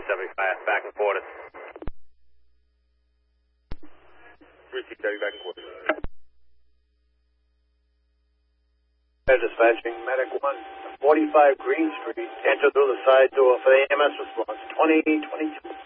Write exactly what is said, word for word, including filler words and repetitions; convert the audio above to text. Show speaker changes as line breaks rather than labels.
seventy-five, back and forth.
three six seven, back and forth.
Dispatching medic one, forty-five Green Street. Enter through the side door for the A M S response. twenty twenty-two.